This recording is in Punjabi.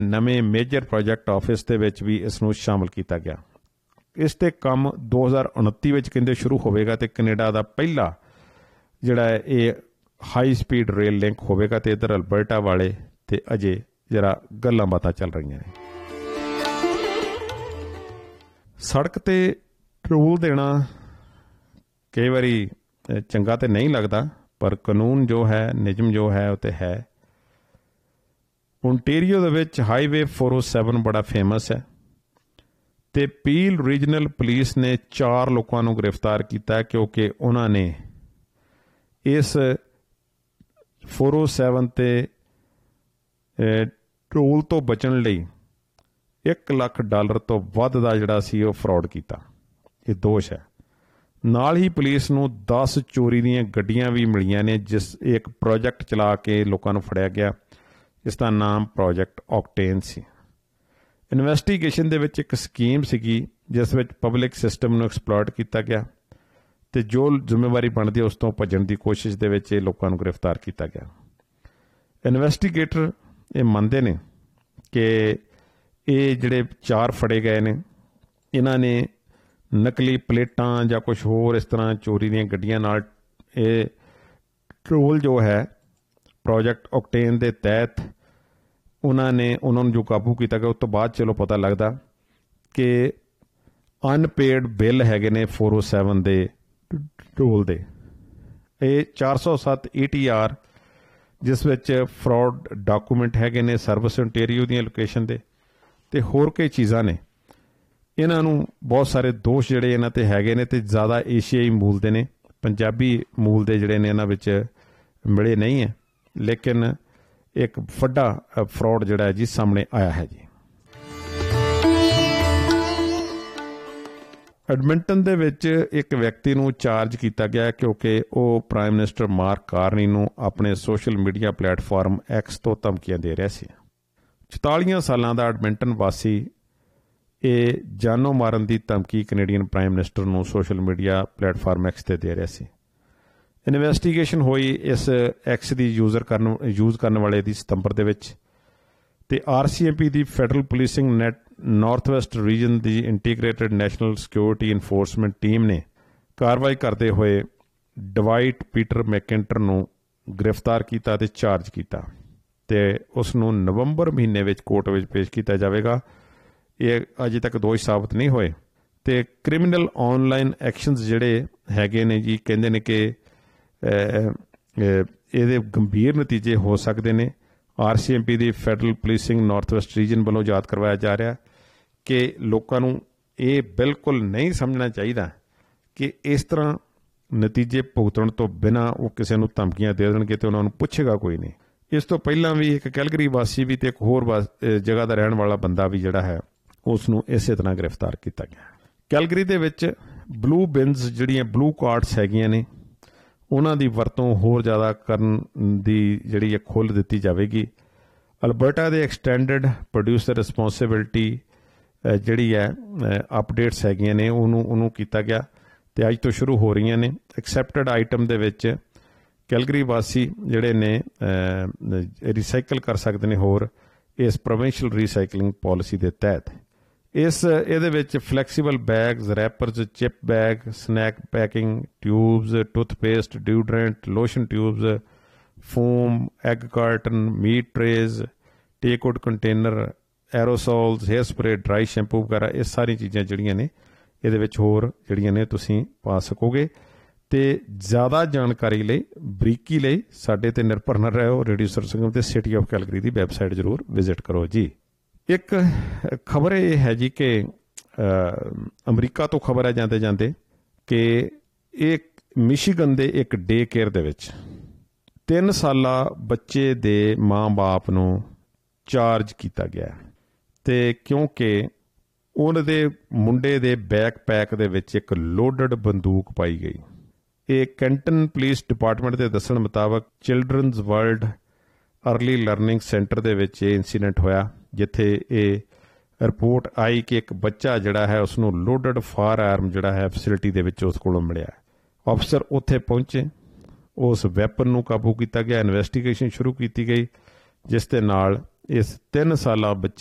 ਨਵੇਂ ਮੇਜਰ ਪ੍ਰੋਜੈਕਟ ਆਫਿਸ ਦੇ ਵਿੱਚ ਵੀ ਇਸ ਨੂੰ ਸ਼ਾਮਲ ਕੀਤਾ ਗਿਆ। ਇਸ 'ਤੇ ਕੰਮ 2029 ਵਿੱਚ ਕਹਿੰਦੇ ਸ਼ੁਰੂ ਹੋਵੇਗਾ ਅਤੇ ਕੈਨੇਡਾ ਦਾ ਪਹਿਲਾ ਜਿਹੜਾ ਹੈ ਇਹ ਹਾਈ ਸਪੀਡ ਰੇਲ ਲਿੰਕ ਹੋਵੇਗਾ। ਅਤੇ ਇੱਧਰ ਅਲਬਰਟਾ ਵਾਲੇ ਤੇ ਅਜੇ ਜਰਾ ਗੱਲਾਂ ਬਾਤਾਂ ਚੱਲ ਰਹੀਆਂ ਨੇ। ਸੜਕ 'ਤੇ ਟੋਲ ਦੇਣਾ ਕਈ ਵਾਰੀ ਚੰਗਾ ਤਾਂ ਨਹੀਂ ਲੱਗਦਾ, ਪਰ ਕਾਨੂੰਨ ਜੋ ਹੈ, ਨਿਯਮ ਜੋ ਹੈ ਉਹ ਤਾਂ ਹੈ। ਓਨਟੇਰੀਓ ਦੇ ਵਿੱਚ ਹਾਈਵੇ 407 ਬੜਾ ਫੇਮਸ ਹੈ ਅਤੇ ਪੀਲ ਰੀਜਨਲ ਪੁਲਿਸ ਨੇ 4 ਲੋਕਾਂ ਨੂੰ ਗ੍ਰਿਫਤਾਰ ਕੀਤਾ ਕਿਉਂਕਿ ਉਹਨਾਂ ਨੇ ਇਸ 407 'ਤੇ ਟੋਲ ਤੋਂ ਬਚਣ ਲਈ $1 ਲੱਖ ਤੋਂ ਵੱਧ ਦਾ ਜਿਹੜਾ ਸੀ ਉਹ ਫਰਾਡ ਕੀਤਾ। ਇਹ ਦੋਸ਼ ਹੈ। ਨਾਲ ਹੀ ਪੁਲਿਸ ਨੂੰ 10 ਚੋਰੀ ਦੀਆਂ ਗੱਡੀਆਂ ਵੀ ਮਿਲੀਆਂ ਨੇ, ਜਿਸ ਇੱਕ ਪ੍ਰੋਜੈਕਟ ਚਲਾ ਕੇ ਲੋਕਾਂ ਨੂੰ ਫੜਿਆ ਗਿਆ। ਇਸ ਦਾ ਨਾਮ ਪ੍ਰੋਜੈਕਟ ਆਕਟੇਨ ਸੀ। ਇਨਵੈਸਟੀਗੇਸ਼ਨ ਦੇ ਵਿੱਚ ਇੱਕ ਸਕੀਮ ਸੀਗੀ ਜਿਸ ਵਿੱਚ ਪਬਲਿਕ ਸਿਸਟਮ ਨੂੰ ਐਕਸਪਲੋਇਟ ਕੀਤਾ ਗਿਆ ਅਤੇ ਜੋ ਜ਼ਿੰਮੇਵਾਰੀ ਬਣਦੀ ਹੈ ਉਸ ਤੋਂ ਭੱਜਣ ਦੀ ਕੋਸ਼ਿਸ਼ ਦੇ ਵਿੱਚ ਇਹ ਲੋਕਾਂ ਨੂੰ ਗ੍ਰਿਫਤਾਰ ਕੀਤਾ ਗਿਆ। ਇਨਵੈਸਟੀਗੇਟਰ ਇਹ ਮੰਨਦੇ ਨੇ ਕਿ ਇਹ ਜਿਹੜੇ 4 ਫੜੇ ਗਏ ਨੇ, ਇਹਨਾਂ ਨੇ ਨਕਲੀ ਪਲੇਟਾਂ ਜਾਂ ਕੁਛ ਹੋਰ ਇਸ ਤਰ੍ਹਾਂ ਚੋਰੀ ਦੀਆਂ ਗੱਡੀਆਂ ਨਾਲ ਇਹ ਟੋਲ ਜੋ ਹੈ ਪ੍ਰੋਜੈਕਟ ਆਕਟੇਨ ਦੇ ਤਹਿਤ ਉਹਨਾਂ ਨੂੰ ਜੋ ਕਾਬੂ ਕੀਤਾ ਗਿਆ। ਉਸ ਤੋਂ ਬਾਅਦ ਚਲੋ ਪਤਾ ਲੱਗਦਾ ਕਿ ਅਨਪੇਡ ਬਿੱਲ ਹੈਗੇ ਨੇ 407 ਦੇ ਟੋਲ ਦੇ। ਇਹ 407 ETR ਜਿਸ ਵਿੱਚ ਫਰਾਡ ਡਾਕੂਮੈਂਟ ਹੈਗੇ ਨੇ ਸਰਵਿਸ ਓਨਟੇਰੀਓ ਦੀਆਂ ਲੋਕੇਸ਼ਨ ਦੇ ਅਤੇ ਹੋਰ ਕਈ ਚੀਜ਼ਾਂ ਨੇ। ਇਹਨਾਂ ਨੂੰ ਬਹੁਤ ਸਾਰੇ ਦੋਸ਼ ਜਿਹੜੇ ਇਹਨਾਂ 'ਤੇ ਹੈਗੇ ਨੇ ਅਤੇ ਜ਼ਿਆਦਾ ਏਸ਼ੀਆਈ ਮੂਲ ਦੇ ਨੇ, ਪੰਜਾਬੀ ਮੂਲ ਦੇ ਜਿਹੜੇ ਨੇ ਇਹਨਾਂ ਵਿੱਚ ਮਿਲੇ ਨਹੀਂ ਹੈ, ਲੇਕਿਨ ਇੱਕ ਵੱਡਾ ਫਰਾਡ ਜਿਹੜਾ ਹੈ ਜੀ ਸਾਹਮਣੇ ਆਇਆ ਹੈ ਜੀ। ਐਡਮਿੰਟਨ ਦੇ ਵਿੱਚ ਇੱਕ ਵਿਅਕਤੀ ਨੂੰ ਚਾਰਜ ਕੀਤਾ ਗਿਆ ਕਿਉਂਕਿ ਉਹ ਪ੍ਰਾਈਮ ਮਿਨਿਸਟਰ ਮਾਰਕ ਕਾਰਨੀ ਨੂੰ ਆਪਣੇ ਸੋਸ਼ਲ ਮੀਡੀਆ ਪਲੇਟਫਾਰਮ ਐਕਸ ਤੋਂ ਧਮਕੀਆਂ ਦੇ ਰਿਹਾ ਸੀ। 44 ਸਾਲਾਂ ਦਾ ਐਡਮਿੰਟਨ ਵਾਸੀ ਇਹ ਜਾਨੋਂ ਮਾਰਨ ਦੀ ਧਮਕੀ ਕੈਨੇਡੀਅਨ ਪ੍ਰਾਈਮ ਮਿਨਿਸਟਰ ਨੂੰ ਸੋਸ਼ਲ ਮੀਡੀਆ ਪਲੇਟਫਾਰਮ ਐਕਸ 'ਤੇ ਦੇ ਰਿਹਾ ਸੀ। ਇਨਵੈਸਟੀਗੇਸ਼ਨ ਹੋਈ ਇਸ ਐਕਸ ਦੀ ਯੂਜ਼ ਕਰਨ ਵਾਲੇ ਦੀ ਸਤੰਬਰ ਦੇ ਵਿੱਚ ਅਤੇ RCMP ਦੀ federal policing north West reason ਦੀ integrated national security enforcement team ਨੇ ਕਾਰਵਾਈ ਕਰਦੇ ਹੋਏ ਡਵਾਈਟ ਪੀਟਰ ਮੈਕਇੰਟਰ ਨੂੰ ਗ੍ਰਿਫਤਾਰ ਕੀਤਾ ਅਤੇ ਚਾਰਜ ਕੀਤਾ ਅਤੇ ਉਸ ਨੂੰ ਨਵੰਬਰ ਮਹੀਨੇ ਵਿੱਚ ਕੋਰਟ ਵਿੱਚ ਪੇਸ਼ ਕੀਤਾ ਜਾਵੇਗਾ। ਇਹ ਅਜੇ ਤੱਕ ਦੋਸ਼ ਸਾਬਤ ਨਹੀਂ ਹੋਏ ਅਤੇ ਕ੍ਰਿਮੀਨਲ ਆਨਲਾਈਨ ਐਕਸ਼ਨਸ ਜਿਹੜੇ ਹੈਗੇ ਨੇ ਜੀ ਕਹਿੰਦੇ ਨੇ ਕਿ ਇਹਦੇ ਗੰਭੀਰ ਨਤੀਜੇ ਹੋ ਸਕਦੇ ਨੇ। RCMP ਦੀ federal policing north West reason ਵੱਲੋਂ ਯਾਦ ਕਰਵਾਇਆ ਜਾ ਰਿਹਾ ਕਿ ਲੋਕਾਂ ਨੂੰ ਇਹ ਬਿਲਕੁਲ ਨਹੀਂ ਸਮਝਣਾ ਚਾਹੀਦਾ ਕਿ ਇਸ ਤਰ੍ਹਾਂ ਨਤੀਜੇ ਭੁਗਤਣ ਤੋਂ ਬਿਨਾਂ ਉਹ ਕਿਸੇ ਨੂੰ ਧਮਕੀਆਂ ਦੇ ਦੇਣਗੇ ਅਤੇ ਉਹਨਾਂ ਨੂੰ ਪੁੱਛੇਗਾ ਕੋਈ ਨਹੀਂ। ਇਸ ਤੋਂ ਪਹਿਲਾਂ ਵੀ ਇੱਕ ਕੈਲਗਰੀ ਵਾਸੀ ਵੀ ਅਤੇ ਇੱਕ ਹੋਰ ਜਗ੍ਹਾ ਦਾ ਰਹਿਣ ਵਾਲਾ ਬੰਦਾ ਵੀ ਜਿਹੜਾ ਹੈ ਉਸ ਨੂੰ ਇਸੇ ਤਰ੍ਹਾਂ ਗ੍ਰਿਫਤਾਰ ਕੀਤਾ ਗਿਆ। ਕੈਲਗਰੀ ਦੇ ਵਿੱਚ ਬਲੂ ਬਿਨਸ ਜਿਹੜੀਆਂ ਬਲੂ ਕਾਰਡਸ ਹੈਗੀਆਂ ਨੇ ਉਹਨਾਂ ਦੀ ਵਰਤੋਂ ਹੋਰ ਜ਼ਿਆਦਾ ਕਰਨ ਦੀ ਜਿਹੜੀ ਖੁੱਲ੍ਹ ਦਿੱਤੀ ਜਾਵੇਗੀ। ਅਲਬਰਟਾ ਦੇ ਐਕਸਟੈਂਡਡ ਪ੍ਰੋਡਿਊਸਰ ਰਿਸਪੌਂਸਿਬਿਲਟੀ ਜਿਹੜੀ ਹੈ ਅਪਡੇਟਸ ਹੈਗੀਆਂ ਨੇ ਉਹਨੂੰ ਕੀਤਾ ਗਿਆ ਅਤੇ ਅੱਜ ਤੋਂ ਸ਼ੁਰੂ ਹੋ ਰਹੀਆਂ ਨੇ। ਐਕਸੈਪਟਡ ਆਈਟਮ ਦੇ ਵਿੱਚ ਕੈਲਗਰੀ ਵਾਸੀ ਜਿਹੜੇ ਨੇ ਰੀਸਾਈਕਲ ਕਰ ਸਕਦੇ ਨੇ ਹੋਰ ਇਸ ਪ੍ਰੋਵਿੰਸ਼ੀਅਲ ਰੀਸਾਈਕਲਿੰਗ ਪਾਲਿਸੀ ਦੇ ਤਹਿਤ। ਇਹਦੇ ਵਿੱਚ flexible bags, rappers, chip bag, snack packing tubes, toothpaste, ਡਿਊਡਰੈਂਟ, lotion tubes, form, egg carton, meat ਟਰੇਜ਼, takeout container, ਐਰੋਸੋਲਸ, hair spray, dry shampoo ਵਗੈਰਾ ਇਹ ਸਾਰੀਆਂ ਚੀਜ਼ਾਂ ਜਿਹੜੀਆਂ ਨੇ ਇਹਦੇ ਵਿੱਚ ਹੋਰ ਜਿਹੜੀਆਂ ਨੇ ਤੁਸੀਂ ਪਾ ਸਕੋਗੇ। ਅਤੇ ਜ਼ਿਆਦਾ ਜਾਣਕਾਰੀ ਲਈ, ਬਰੀਕੀ ਲਈ ਸਾਡੇ 'ਤੇ ਨਿਰਭਰ ਨਾ ਰਹੋ। ਰੇਡੀਓ ਸਰਸੰਗਮ ਅਤੇ city of Calgary the website ਜ਼ਰੂਰ ਵਿਜ਼ਿਟ ਕਰੋ ਜੀ। ਇੱਕ ਖਬਰ ਇਹ ਹੈ ਜੀ ਕਿ ਅਮਰੀਕਾ ਤੋਂ ਖਬਰ ਹੈ ਜਾਂਦੇ ਜਾਂਦੇ ਕਿ ਇਹ ਮਿਸ਼ੀਗਨ ਦੇ ਇੱਕ ਡੇ ਕੇਅਰ ਦੇ ਵਿੱਚ 3 ਸਾਲਾ ਬੱਚੇ ਦੇ ਮਾਂ-ਬਾਪ ਨੂੰ ਚਾਰਜ ਕੀਤਾ ਗਿਆ ਅਤੇ ਕਿਉਂਕਿ ਉਹਨਾਂ ਦੇ ਮੁੰਡੇ ਦੇ ਬੈਕਪੈਕ ਦੇ ਵਿੱਚ ਇੱਕ ਲੋਡਡ ਬੰਦੂਕ ਪਾਈ ਗਈ। ਇਹ ਕੈਂਟਨ ਪੁਲਿਸ ਡਿਪਾਰਟਮੈਂਟ ਦੇ ਦੱਸਣ ਮੁਤਾਬਕ children's world early learning centre ਦੇ ਵਿੱਚ ਇਹ ਇੰਸੀਡੈਂਟ ਹੋਇਆ, ਜਿੱਥੇ ਇਹ ਰਿਪੋਰਟ ਆਈ ਕਿ ਇੱਕ ਬੱਚਾ ਜਿਹੜਾ ਹੈ ਉਸਨੂੰ ਲੋਡਡ ਫਾਇਰ ਆਰਮ ਜਿਹੜਾ ਹੈ ਫੈਸਿਲਿਟੀ ਦੇ ਵਿੱਚ ਉਸ ਕੋਲੋਂ ਮਿਲਿਆ। ਅਫਸਰ ਉੱਥੇ ਪਹੁੰਚੇ, ਉਸ ਵੈਪਨ ਨੂੰ ਕਾਬੂ ਕੀਤਾ ਗਿਆ, ਇਨਵੈਸਟੀਗੇਸ਼ਨ ਸ਼ੁਰੂ ਕੀਤੀ ਗਈ, ਜਿਸ ਦੇ ਨਾਲ ਇਸ 3 ਸਾਲਾ ਬੱਚੇ